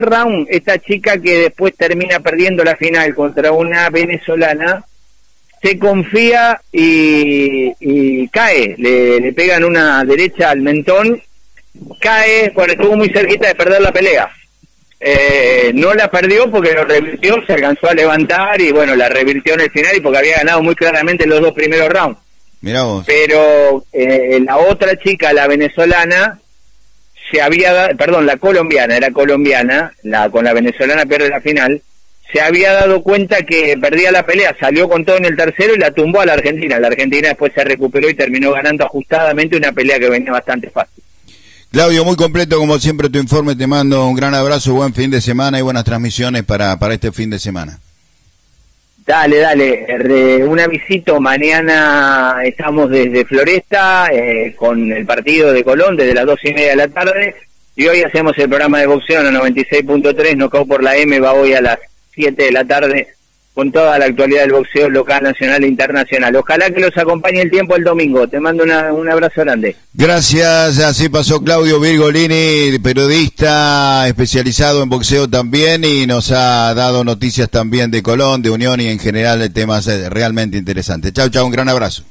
round, esta chica que después termina perdiendo la final contra una venezolana, se confía y cae, le pegan una derecha al mentón, cae cuando estuvo muy cerquita de perder la pelea. No la perdió porque lo revirtió, se alcanzó a levantar y bueno, la revirtió en el final y porque había ganado muy claramente los 2 primeros rounds. Mirá vos. Pero la otra chica, la venezolana, la colombiana, era colombiana, con la venezolana pierde la final, se había dado cuenta que perdía la pelea, salió con todo en el tercero y la tumbó a la Argentina. La Argentina después se recuperó y terminó ganando ajustadamente una pelea que venía bastante fácil. Claudio, muy completo como siempre tu informe, te mando un gran abrazo, buen fin de semana y buenas transmisiones para este fin de semana. Dale, un avisito, mañana estamos desde Floresta con el partido de Colón desde las 2:30 de la tarde y hoy hacemos el programa de boxeo en la 96.3, Knockout por la M, va hoy a las 7 de la tarde con toda la actualidad del boxeo local, nacional e internacional. Ojalá que los acompañe el tiempo el domingo. Te mando un abrazo grande. Gracias, así pasó Claudio Virgolini, periodista especializado en boxeo también y nos ha dado noticias también de Colón, de Unión y en general de temas realmente interesantes. Chau, un gran abrazo.